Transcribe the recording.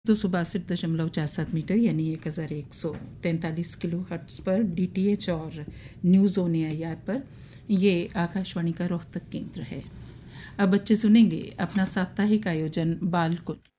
262.47 metre यानी 1143 kilo hertz पर DTH और न्यूज़ ऑन एआईआर पर ये आकाशवाणी का रोहतक केंद्र है। अब बच्चे सुनेंगे अपना साप्ताहिक आयोजन बालकुल।